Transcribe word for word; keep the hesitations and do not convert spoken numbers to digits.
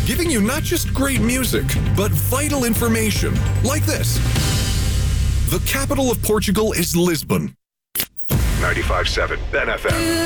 giving you not just great music, but vital information, like this. The capital of Portugal is Lisbon. ninety-five point seven Ben F M.